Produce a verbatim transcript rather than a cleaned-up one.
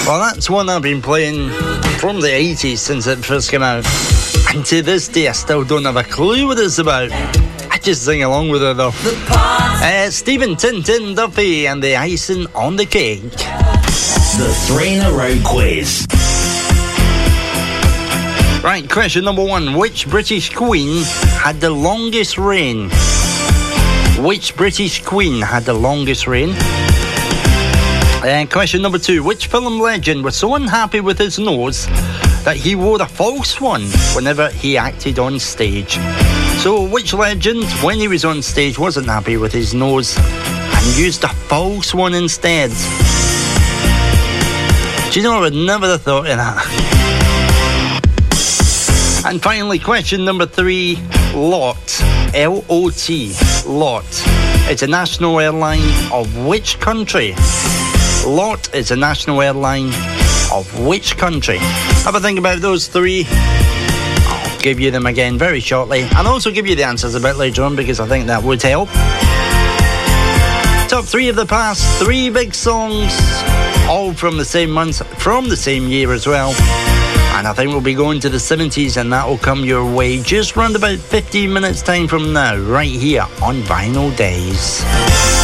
Well, that's one I've been playing from the eighties since it first came out. And to this day, I still don't have a clue what it's about. I just sing along with it, though. Uh, Stephen Tintin Duffy and the icing on the cake. The three in a row quiz. Right, question number one. Which British queen had the longest reign? Which British queen had the longest reign? And question number two. Which film legend was so unhappy with his nose that he wore a false one whenever he acted on stage? So which legend, when he was on stage, wasn't happy with his nose and used a false one instead? Do you know, I would never have thought of that. And finally, question number three. LOT, L O T, LOT. It's a national airline of which country? LOT is a national airline of which country? Have a think about those three. I'll give you them again very shortly, and also give you the answers a bit later on, because I think that would help. Top three of the past, three big songs, all from the same month, from the same year as well. And I think we'll be going to the seventies, and that will come your way just round about fifteen minutes time from now, right here on Vinyl Days.